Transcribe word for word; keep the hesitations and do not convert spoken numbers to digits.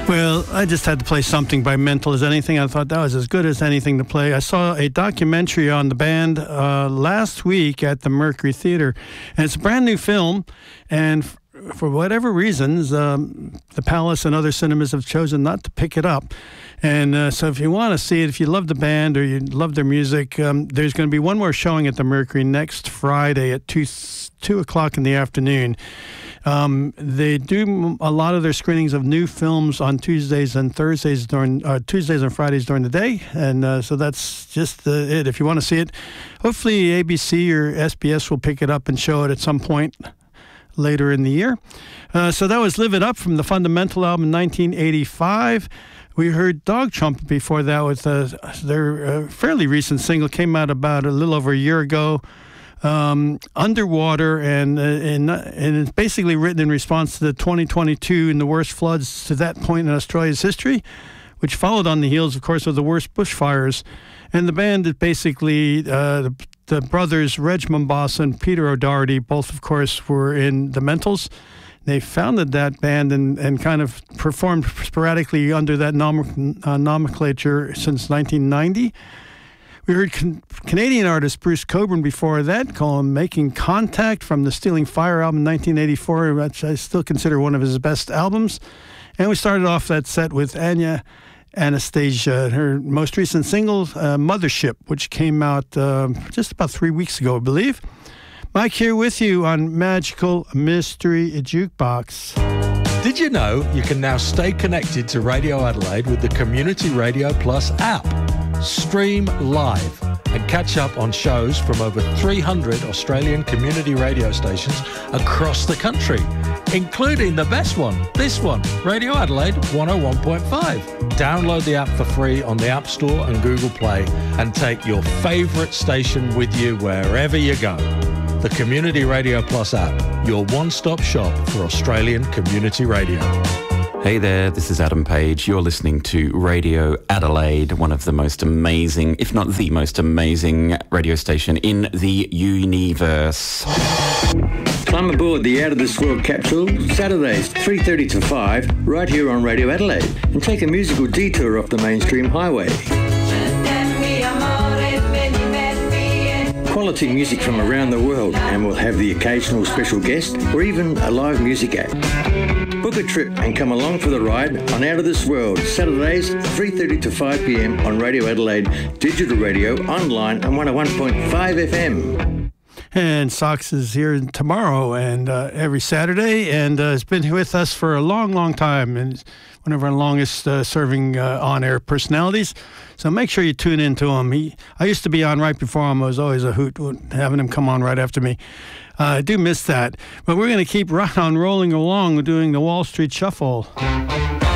Well, I just had to play something by Mental as Anything. I thought that was as good as anything to play. I saw a documentary on the band uh, last week at the Mercury Theater, and it's a brand new film, and f- for whatever reasons, um, the Palace and other cinemas have chosen not to pick it up. And uh, so if you want to see it, if you love the band or you love their music, um, there's going to be one more showing at the Mercury next Friday at two, two o'clock in the afternoon. Um, they do a lot of their screenings of new films on Tuesdays and Thursdays during uh, Tuesdays and Fridays during the day, and uh, so that's just uh, it. If you want to see it, hopefully A B C or S B S will pick it up and show it at some point later in the year. Uh, so that was Live It Up from the Fundamental album nineteen eighty-five. We heard Dog Trumpet before that with uh, their uh, fairly recent single, came out about a little over a year ago. Um, Underwater, and, uh, and and it's basically written in response to the twenty twenty-two and the worst floods to that point in Australia's history, which followed on the heels, of course, of the worst bushfires. And the band is basically uh, the, the brothers Reg Mombassa and Peter O'Doherty, both, of course, were in the Mentals. They founded that band and, and kind of performed sporadically under that nom- uh, nomenclature since nineteen ninety. We heard can- Canadian artist Bruce Cockburn before that, call him Making Contact from the Stealing Fire album in nineteen eighty-four, which I still consider one of his best albums. And we started off that set with Anya Anastasia, her most recent single, uh, Mothership, which came out uh, just about three weeks ago, I believe. Mike here with you on Magical Mystery Jukebox. Did you know you can now stay connected to Radio Adelaide with the Community Radio Plus app? Stream live and catch up on shows from over three hundred Australian community radio stations across the country, including the best one, this one, Radio Adelaide one oh one point five. Download the app for free on the App Store and Google Play and take your favourite station with you wherever you go. The Community Radio Plus app, your one-stop shop for Australian community radio. Hey there, this is Adam Page. You're listening to Radio Adelaide, one of the most amazing, if not the most amazing radio station in the universe. Climb aboard the Out of This World capsule, Saturdays, three thirty to five, right here on Radio Adelaide, and take a musical detour off the mainstream highway. Quality music from around the world, and we'll have the occasional special guest or even a live music act. Book a trip and come along for the ride on Out of This World, Saturdays, three thirty to five p.m. on Radio Adelaide, digital radio, online, and one oh one point five F M. And Sox is here tomorrow and uh, every Saturday, and uh, has been with us for a long, long time, and one of our longest uh, serving uh, on-air personalities. So make sure you tune in to him. He, I used to be on right before him. It was always a hoot having him come on right after me. Uh, I do miss that. But we're going to keep right on rolling along doing the Wall Street Shuffle.